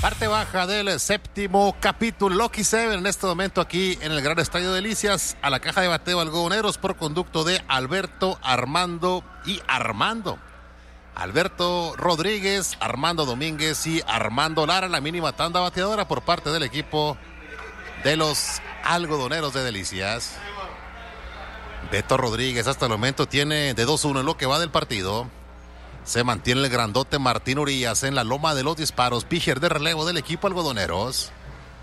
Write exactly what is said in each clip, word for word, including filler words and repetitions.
Parte baja del séptimo capítulo, Lucky Seven, en este momento aquí en el Gran Estadio Delicias, a la caja de bateo Algodoneros por conducto de Alberto, Armando y Armando. Alberto Rodríguez, Armando Domínguez y Armando Lara, la mínima tanda bateadora por parte del equipo de los Algodoneros de Delicias. Beto Rodríguez hasta el momento tiene de dos uno en lo que va del partido. Se mantiene el grandote Martín Urías en la loma de los disparos, pitcher de relevo del equipo Algodoneros.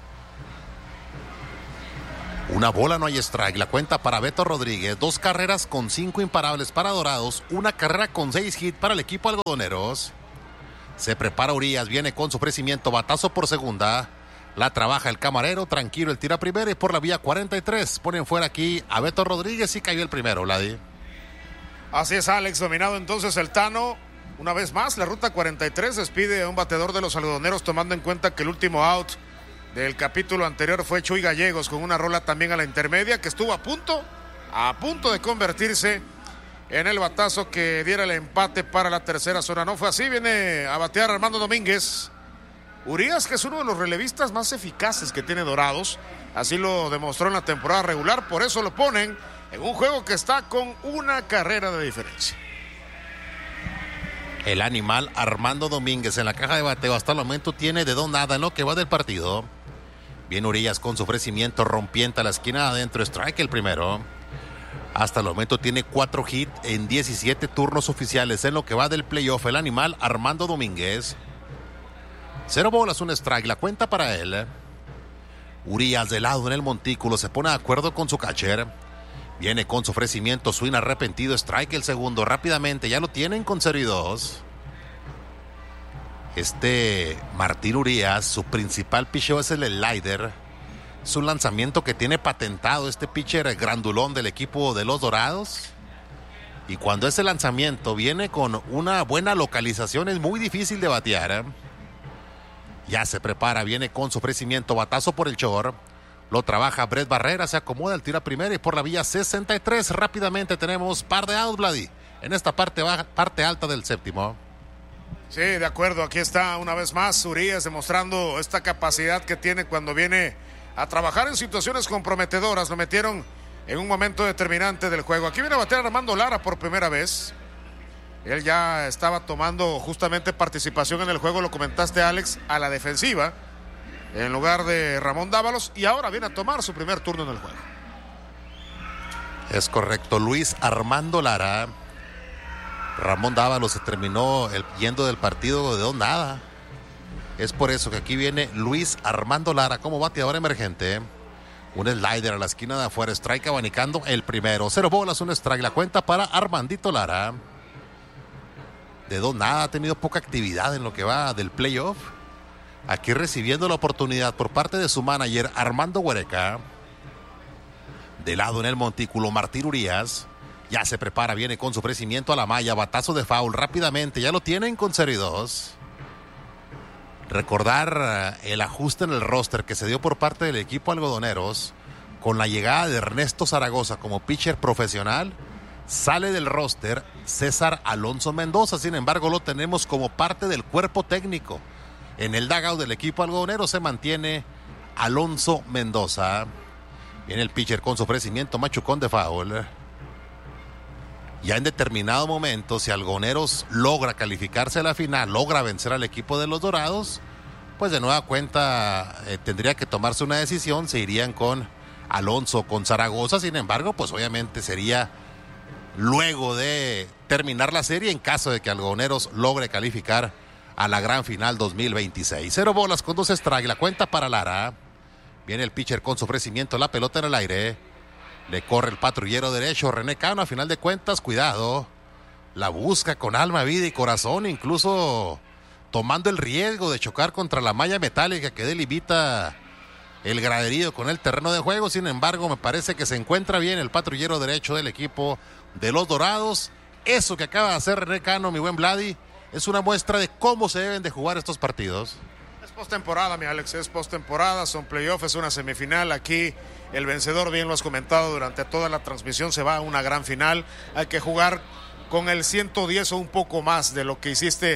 Una bola, no hay strike. La cuenta para Beto Rodríguez. Dos carreras con cinco imparables para Dorados. Una carrera con seis hits para el equipo Algodoneros. Se prepara Urías, viene con su ofrecimiento, batazo por segunda. La trabaja el camarero, tranquilo, el tira primera y por la vía cuarenta y tres. Ponen fuera aquí a Beto Rodríguez y cayó el primero, Vladi. Así es, Alex, dominado entonces el Tano. Una vez más, la ruta cuarenta y tres despide a un bateador de los Algodoneros, tomando en cuenta que el último out del capítulo anterior fue Chuy Gallegos, con una rola también a la intermedia, que estuvo a punto, a punto de convertirse en el batazo que diera el empate para la tercera zona. No fue así, viene a batear Armando Domínguez. Urías, que es uno de los relevistas más eficaces que tiene Dorados, así lo demostró en la temporada regular, por eso lo ponen en un juego que está con una carrera de diferencia. El animal Armando Domínguez en la caja de bateo hasta el momento tiene de dos nada en lo que va del partido. Viene Urías con su ofrecimiento rompiente a la esquina adentro, strike el primero. Hasta el momento tiene cuatro hits en diecisiete turnos oficiales en lo que va del playoff. El animal Armando Domínguez. Cero bolas, un strike, la cuenta para él. Urías de lado en el montículo, se pone de acuerdo con su catcher. Viene con su ofrecimiento, swing arrepentido, strike el segundo, rápidamente, ya lo tienen con cero y dos. Este Martín Urías, su principal picheo es el slider. Es un lanzamiento que tiene patentado este pitcher grandulón del equipo de los Dorados. Y cuando ese lanzamiento viene con una buena localización es muy difícil de batear, ¿eh? Ya se prepara, viene con su ofrecimiento, batazo por el short. Lo trabaja Brett Barrera, se acomoda el tira primera y por la vía sesenta y tres rápidamente tenemos par de out, Vladi, en esta parte baja, parte alta del séptimo. Sí, de acuerdo, aquí está una vez más Urías demostrando esta capacidad que tiene cuando viene a trabajar en situaciones comprometedoras. Lo metieron en un momento determinante del juego. Aquí viene a batear Armando Lara por primera vez. Él ya estaba tomando justamente participación en el juego, lo comentaste, Alex, a la defensiva, en lugar de Ramón Dávalos, y ahora viene a tomar su primer turno en el juego. Es correcto, Luis Armando Lara. Ramón Dávalos se terminó el, yendo del partido de dos nada. Es por eso que aquí viene Luis Armando Lara como bateador emergente. Un slider a la esquina de afuera, strike abanicando el primero. Cero bolas, un strike, la cuenta para Armandito Lara. De dos nada, ha tenido poca actividad en lo que va del playoff. Aquí recibiendo la oportunidad por parte de su manager Armando Huereca. De lado en el montículo Martín Urías. Ya se prepara, viene con su ofrecimiento a la malla, batazo de foul rápidamente, ya lo tienen con cero y dos. Recordar el ajuste en el roster que se dio por parte del equipo Algodoneros con la llegada de Ernesto Zaragoza como pitcher profesional. Sale del roster César Alonso Mendoza, sin embargo lo tenemos como parte del cuerpo técnico. En el dugout del equipo Algodonero se mantiene Alonso Mendoza. Viene el pitcher con su ofrecimiento machucón de foul. Ya en determinado momento, si Algodoneros logra calificarse a la final, logra vencer al equipo de los Dorados, pues de nueva cuenta eh, tendría que tomarse una decisión. Se irían con Alonso, con Zaragoza. Sin embargo, pues obviamente sería luego de terminar la serie en caso de que Algodoneros logre calificar a la gran final dos mil veintiséis. Cero bolas con dos strikes, la cuenta para Lara. Viene el pitcher con su ofrecimiento, la pelota en el aire. Le corre el patrullero derecho, René Cano, a final de cuentas, cuidado. La busca con alma, vida y corazón, incluso tomando el riesgo de chocar contra la malla metálica que delimita el graderío con el terreno de juego. Sin embargo, me parece que se encuentra bien el patrullero derecho del equipo de los Dorados. Eso que acaba de hacer René Cano, mi buen Vladi, es una muestra de cómo se deben de jugar estos partidos. Es postemporada, mi Alex, es postemporada, son playoffs, es una semifinal. Aquí el vencedor, bien lo has comentado durante toda la transmisión, se va a una gran final. Hay que jugar con el ciento diez o un poco más de lo que hiciste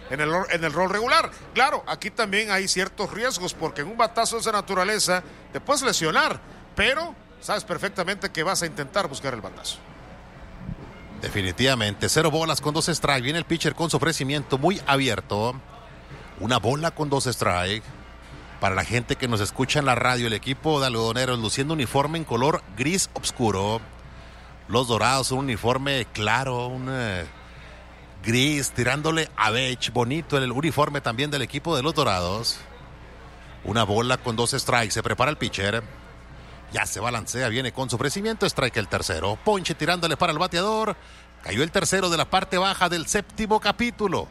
en el, en el rol regular. Claro, aquí también hay ciertos riesgos porque en un batazo de esa naturaleza te puedes lesionar, pero sabes perfectamente que vas a intentar buscar el batazo. Definitivamente, cero bolas con dos strikes. Viene el pitcher con su ofrecimiento muy abierto. Una bola con dos strikes. Para la gente que nos escucha en la radio, el equipo de algodoneros luciendo uniforme en color gris oscuro. Los Dorados, un uniforme claro, un eh, gris, tirándole a beige. Bonito el uniforme también del equipo de los Dorados. Una bola con dos strikes. Se prepara el pitcher. Ya se balancea, viene con su ofrecimiento, strike el tercero. Ponche tirándole para el bateador. Cayó el tercero de la parte baja del séptimo capítulo.